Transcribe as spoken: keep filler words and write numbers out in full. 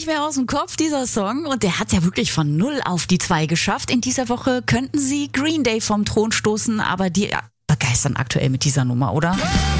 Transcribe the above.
nicht mehr aus dem Kopf, dieser Song. Und der hat ja wirklich von null auf die zwei geschafft. In dieser Woche könnten sie Green Day vom Thron stoßen, aber die ja, begeistern aktuell mit dieser Nummer, oder?